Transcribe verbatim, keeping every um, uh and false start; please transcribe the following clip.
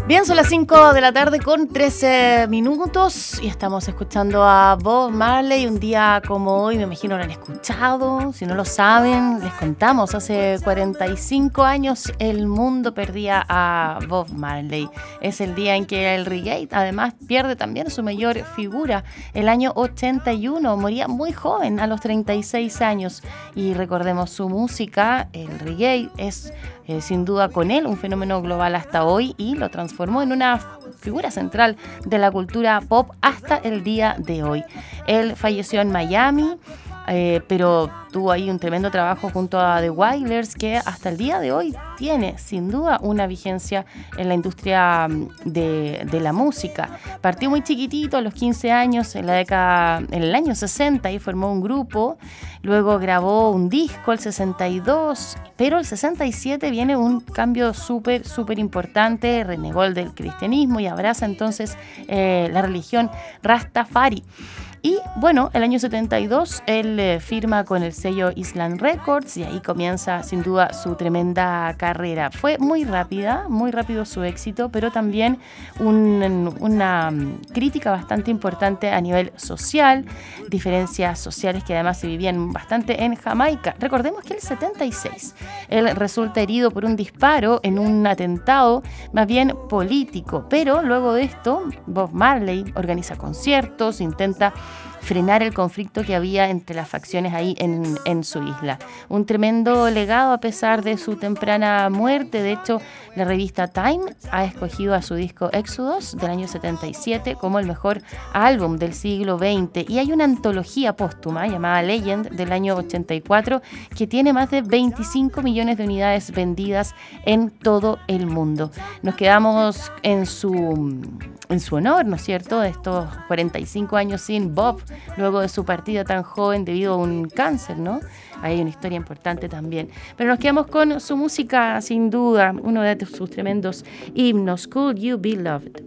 Bien, son las cinco de la tarde con trece minutos y estamos escuchando a Bob Marley. Un día como hoy, me imagino lo han escuchado. Si no lo saben, les contamos. Hace cuarenta y cinco años el mundo perdía a Bob Marley. Es el día en que el reggae además pierde también su mayor figura. El año ochenta y uno, moría muy joven, a los treinta y seis años. Y recordemos su música, el reggae es... Eh, sin duda con él un fenómeno global hasta hoy y lo transformó en una figura central de la cultura pop hasta el día de hoy. Él falleció en Miami, eh, pero tuvo ahí un tremendo trabajo junto a The Wailers que hasta el día de hoy tiene sin duda una vigencia en la industria de, de la música. Partió muy chiquitito, a los quince años, en la década, en el año sesenta, y formó un grupo. Luego grabó un disco, el sesenta y dos, pero el sesenta y siete viene un cambio súper, súper importante. Renegó del cristianismo y abraza entonces eh, la religión Rastafari. Y bueno, el año setenta y dos él eh, firma con el sello Island Records y ahí comienza sin duda su tremenda carrera. Fue muy rápida, muy rápido su éxito, pero también un, una crítica bastante importante a nivel social, diferencias sociales que además se vivían bastante en Jamaica. Recordemos que el setenta y seis él resulta herido por un disparo en un atentado más bien político, pero luego de esto Bob Marley organiza conciertos, intenta frenar el conflicto que había entre las facciones ahí en, en su isla. Un tremendo legado a pesar de su temprana muerte. De hecho, la revista Time ha escogido a su disco Exodus del año setenta y siete como el mejor álbum del siglo veinte. Y hay una antología póstuma llamada Legend del año ochenta y cuatro que tiene más de veinticinco millones de unidades vendidas en todo el mundo. Nos quedamos en su, en su honor, ¿no es cierto?, de estos cuarenta y cinco años sin Bob, luego de su partida tan joven debido a un cáncer, ¿no? Hay una historia importante también. Pero nos quedamos con su música, sin duda, uno de sus tremendos himnos, Could You Be Loved?